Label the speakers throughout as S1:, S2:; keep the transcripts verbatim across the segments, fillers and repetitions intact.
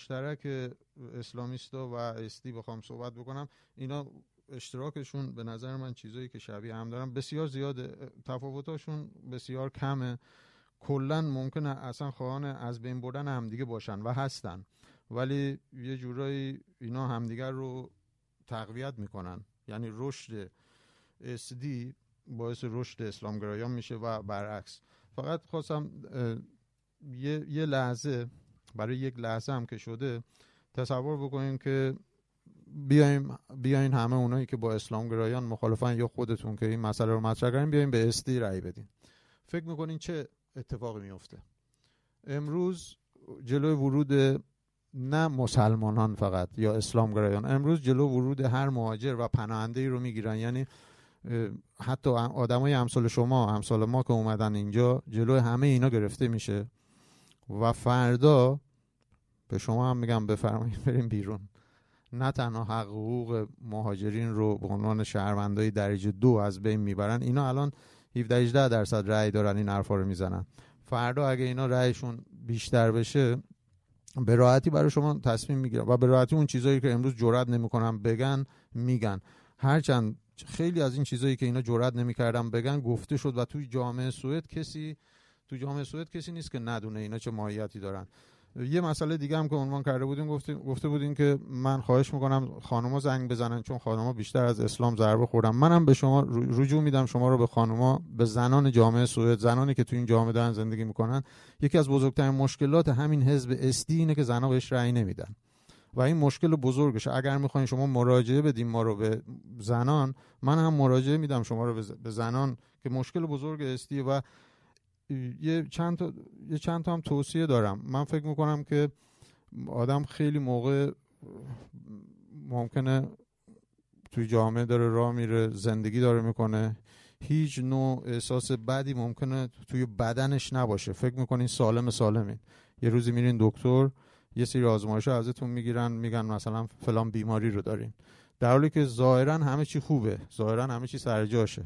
S1: مشترک اسلامیستا و استی بخوام صحبت بکنم، اینا اشتراکشون به نظر من چیزایی که شبیه هم دارن بسیار زیاده، تفاوتاشون بسیار کمه. کلن ممکنه اصلا خواهان از بین بردن همدیگه باشن و هستن، ولی یه جورایی اینا همدیگر رو تقویت میکنن. یعنی رشد اسدی باعث رشد اسلامگرایان میشه و برعکس. فقط خواستم یه, یه لحظه برای یک لحظه هم که شده تصور بکنیم که بیایم بیاین همه اونایی که با اسلامگرایان مخالفن یا خودتون که این مسئله رو مطرح کردین بیایم به اسدی رأی بدین. فکر میکنین چه اتفاقی میفته؟ امروز جلوی ورود نه مسلمانان فقط یا اسلامگرایان، امروز جلو ورود هر مهاجر و پناهنده‌ای رو میگیرن. یعنی حتی آدمای امثال شما، امثال ما که اومدن اینجا، جلوی همه اینا گرفته میشه و فردا به شما هم میگم بفرمایید بریم بیرون. نه تنها حق حقوق مهاجرین رو به عنوان شهروندای درجه دو از بین میبرن، اینا الان هفده هجده درصد رأی دارن این حرفا رو میزنن. فردا اگه اینا رأیشون بیشتر بشه به راحتی برای شما تصمیم میگیرن و به راحتی اون چیزایی که امروز جرئت نمیکنن بگن میگن. هرچند خیلی از این چیزایی که اینا جرئت نمیکردن بگن گفته شد و توی جامعه سوئد کسی تو جامعه سوئد کسی نیست که ندونه اینا چه ماهیتی دارن. یه مسئله دیگه هم که عنوان کرده بودیم، گفته گفته بودین که من خواهش میکنم خانوما زنگ بزنن چون خانوما بیشتر از اسلام ضربه خوردن. منم به شما رجوع میدم، شما رو به خانوما، به زنان جامعه سوئد، زنانی که تو این جامعه دارن زندگی میکنن. یکی از بزرگترین مشکلات همین حزب اسدی اینه که زنا بهش رأی نمیدن و این مشکل بزرگشه. اگر میخواین شما مراجعه بدیم ما رو به زنان، من هم مراجعه میدم شما رو به زنان که مشکل بزرگ اسدی. و یه چند تا یه چند تا هم توصیه دارم. من فکر میکنم که آدم خیلی موقع ممکنه توی جامعه داره راه میره، زندگی داره میکنه، هیچ نوع احساس بدی ممکنه توی بدنش نباشه، فکر میکنین سالم سالمین. یه روزی میرین دکتر، یه سری آزمایش‌ها ازتون میگیرن، میگن مثلا فلان بیماری رو دارین، در حالی که ظاهرا همه چی خوبه، ظاهرا همه چی سر جاشه.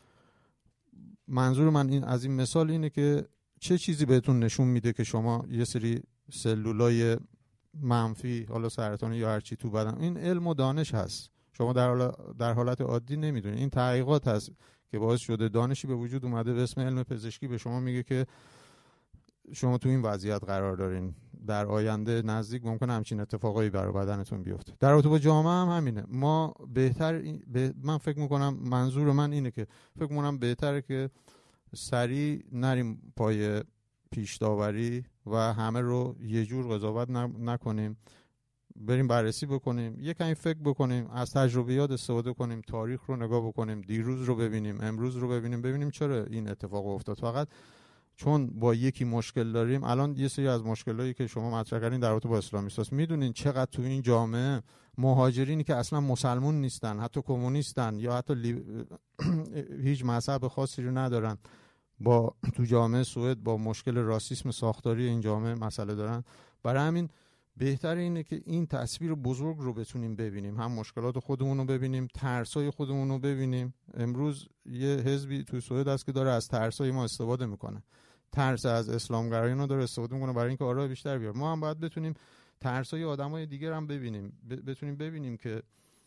S1: منظور من این از این مثال اینه که چه چیزی بهتون نشون میده که شما یه سری سلولای منفی، حالا سرطانی یا هر چی تو بدن، این علم و دانش هست، شما در حال در حالت عادی نمیدونید. این تحقیقات هست که باعث شده دانشی به وجود اومده به اسم علم پزشکی به شما میگه که شما تو این وضعیت قرار دارین، در آینده نزدیک ممکنه همچین اتفاقایی برای بدنتون بیفته. در رابطه با جامعه هم همینه. ما بهتر به من فکر میکنم، منظور من اینه که فکر میکنم بهتره که سریع نریم پای پیش داوری و همه رو یه جور قضاوت نکنیم، بریم بررسی بکنیم، یه کمی فکر بکنیم، از تجربیات استفاده کنیم، تاریخ رو نگاه بکنیم، دیروز رو ببینیم، امروز رو ببینیم، ببینیم چرا این اتفاق افتاد. فقط چون با یکی مشکل داریم، الان یه سری از مشکلایی که شما مطرح کردین در رابطه با اسلامیستاست، میدونین چقدر تو این جامعه مهاجرینی که اصلا مسلمون نیستن، حتی کمونیستن یا حتی لی... هیچ مذهب خاصی رو ندارن، با تو جامعه سوئد با مشکل راسیسم ساختاری این جامعه مسئله دارن. برای همین بهتر اینه که این تصویر بزرگ رو بتونیم ببینیم، هم مشکلات خودمون رو ببینیم، ترسای خودمون رو ببینیم. امروز یه حزبی تو سوئد هست که داره از ترسای ما استفاده میکنه، ترس از اسلامگرایان رو داره استفاده میکنه برای اینکه آرا بیشتر بیاره. ما هم باید بتونیم ترسای آدمای دیگر هم ببینیم، بتونیم ببینیم که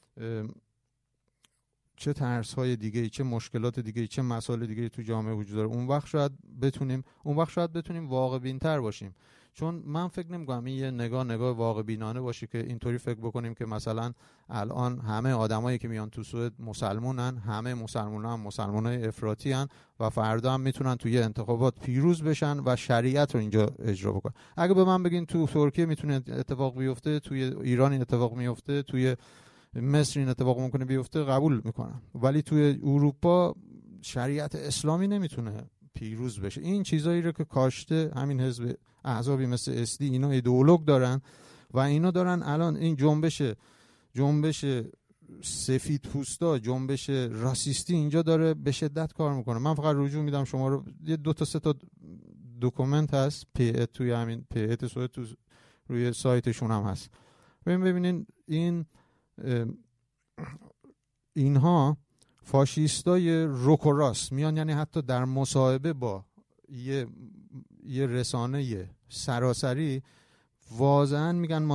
S1: چه ترس‌های دیگه، چه مشکلات دیگه، چه مسائل دیگه تو جامعه وجود داره. اون وقت شاید بتونیم اون وقت شاید بتونیم واقع بین‌تر باشیم. چون من فکر نمی‌کنم این یه نگاه نگاه واقع بینانه باشه که اینطوری فکر بکنیم که مثلا الان همه آدمایی که میان تو سوئد مسلمونن، همه مسلمونا هم مسلمانای افراطی ان و فردا هم میتونن توی انتخابات پیروز بشن و شریعت رو اینجا اجرا بکنن. اگه به من بگین تو ترکیه میتونه اتفاق بیفته، توی ایران این اتفاق میفته، توی مصر این اتفاق ممکنه بیفته، قبول میکنم، ولی توی اروپا شریعت اسلامی نمیتونه پیروز بشه. این چیزایی رو که کاشته همین حزب احزابی مثل اسدی، اینا ایدئولوگ دارن و اینا دارن الان این جنبش جنبش سفید پوستا، جنبش راسیستی اینجا داره به شدت کار میکنه. من فقط رجوع میدم شما رو، یه دو تا سه تا دکومنت هست پی توی همین پی سوئد تو روی سایتشون هم هست، ببین ببینین این اینها فاشیستای رک و راست میان، یعنی حتی در مصاحبه با یه یه رسانه سراسری واضحا میگن ما